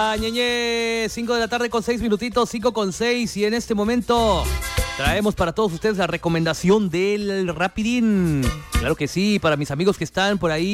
Ñeñe, 5 de la tarde con 6 minutitos, 5 con 6, y en este momento traemos para todos ustedes la recomendación del Rapidín. Claro que sí, para mis amigos que están por ahí